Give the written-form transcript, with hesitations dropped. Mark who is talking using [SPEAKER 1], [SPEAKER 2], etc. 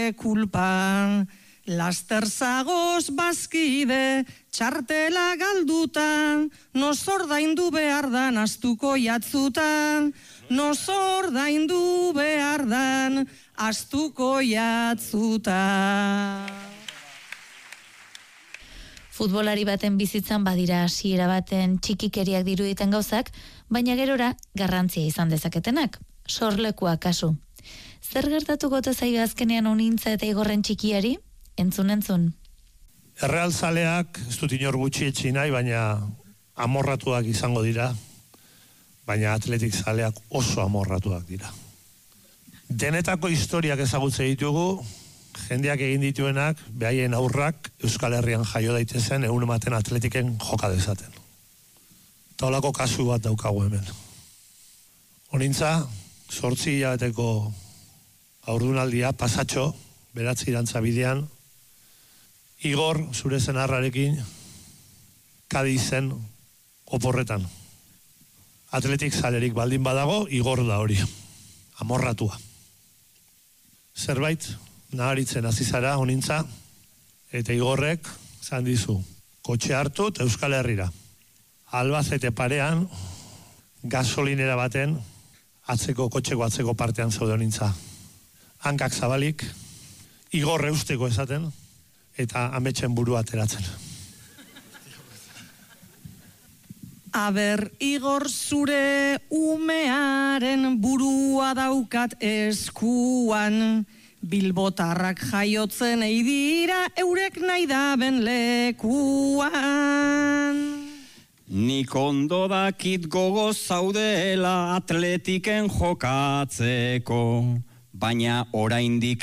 [SPEAKER 1] zure kulpa. Laster zagoz bazkide, txartela galduta, nos ordaindu behar dan astuko jatzuta, nos ordaindu behar dan astuko jatzuta.
[SPEAKER 2] Futbolari baten bizitzan badira hasiera baten txikikeriak diruditen gauzak, baina gerora garrantzia izan dezaketenak, sorlekua kasu. Zer gertatuko ote zaio azkenean Onintza eta Igorren txikiari? Entzun.
[SPEAKER 3] Errealzaleak, ez dut inor gutxi etxi nahi, baina amorratuak izango dira, baina atletik zaleak oso amorratuak dira. Denetako historiak ezagutze ditugu, jendeak egin dituenak, behaien aurrak Euskal Herrian jaio daitezen, egun ematen atletiken joka dezaten. Eta holako kasu bat daukagu hemen. Onintza, 8 hilabeteko haurdunaldia, pasatxo, beratzi irantza bidean, Igor, zure zenarrarekin, Kadizen oporretan. Atletik zalerik baldin badago, Igor da hori. Amorratua. Zerbait, naharitzen hasi zara, Onintza, eta Igorrek, zan dizu, kotxe hartu eta Euskal Herrira. Albazete parean, gasolinera baten, kotxeko atzeko partean zaude Onintza. Hankak zabalik, Igor eusteko esaten, eta ametsen burua ateratzen.
[SPEAKER 1] Aber, Igor, zure umearen burua daukat eskuan, Bilbotarrak jaiotzen eidira eurek nahi daben lekuan.
[SPEAKER 4] Nik ondo dakit gogoz zaudela atletiken jokatzeko, baina oraindik